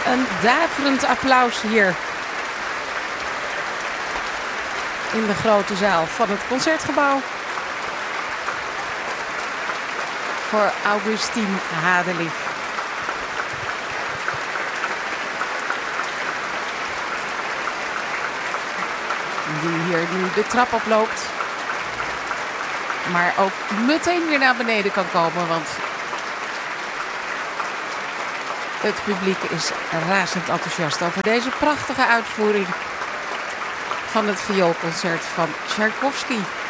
Een daverend applaus hier in de grote zaal van het Concertgebouw voor Augustine Hadelich. Die hier nu de trap oploopt, maar ook meteen weer naar beneden kan komen, want het publiek is razend enthousiast over deze prachtige uitvoering van het vioolconcert van Tchaikovsky.